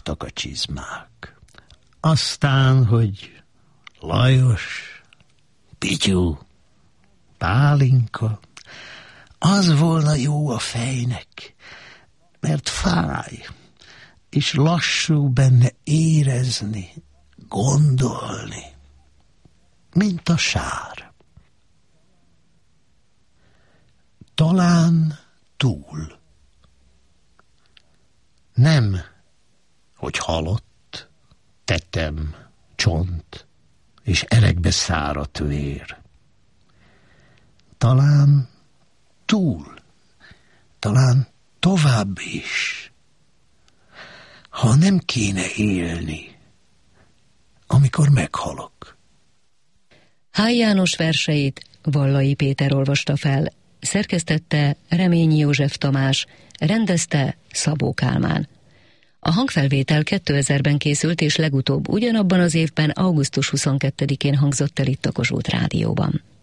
kopogtak a csizmák. Aztán, hogy Lajos, Pityu, Pálinka, az volna jó a fejnek, mert fáj, és lassú benne érezni, gondolni, mint a sár. Talán túl. Nem, hogy halott, tetem, csont, és erekbe száradt vér. Talán túl, talán tovább is. Ha nem kéne élni, amikor meghalok. Háj János verseit Vallai Péter olvasta fel, szerkesztette Reményi József Tamás, rendezte Szabó Kálmán. A hangfelvétel 2000-ben készült, és legutóbb ugyanabban az évben augusztus 22-én hangzott el itt a Kossuth Rádióban.